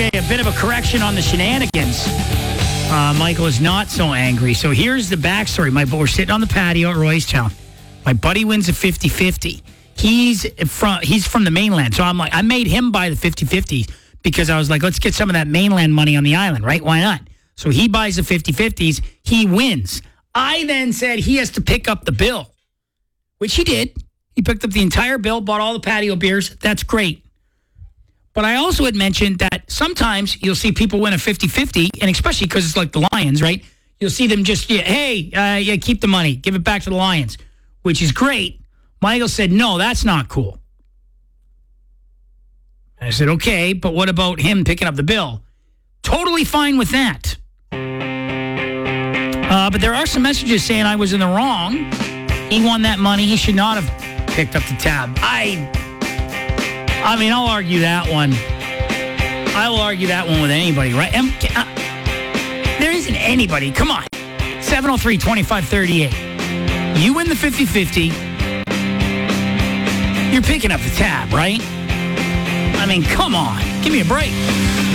Okay, a bit of a correction on the shenanigans. Michael is not so angry. So here's the backstory. We're sitting on the patio at Roy's Town. My buddy wins a 50-50. He's from the mainland. So I'm like, I made him buy the 50-50 because I was like, let's get some of that mainland money on the island, right? Why not? So he buys the 50-50s. He wins. I then said he has to pick up the bill, which he did. He picked up the entire bill, bought all the patio beers. That's great. But I also had mentioned that sometimes you'll see people win a 50-50, and especially because it's like the Lions, right? You'll see them just, keep the money. Give it back to the Lions, which is great. Michael said, no, that's not cool. I said, okay, but what about him picking up the bill? Totally fine with that. But there are some messages saying I was in the wrong. He won that money. He should not have picked up the tab. I mean, I'll argue that one. I will argue that one with anybody, right? There isn't anybody. Come on. 703-2538. You win the 50-50. You're picking up the tab, right? I mean, come on. Give me a break.